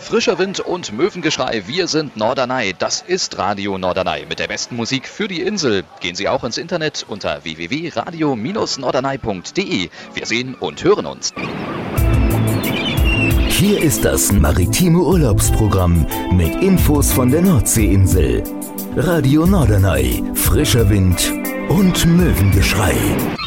Frischer Wind und Möwengeschrei, wir sind Norderney. Das ist Radio Norderney mit der besten Musik für die Insel. Gehen Sie auch ins Internet unter www.radio-norderney.de. Wir sehen und hören uns. Hier ist das maritime Urlaubsprogramm mit Infos von der Nordseeinsel. Radio Norderney, frischer Wind und Möwengeschrei.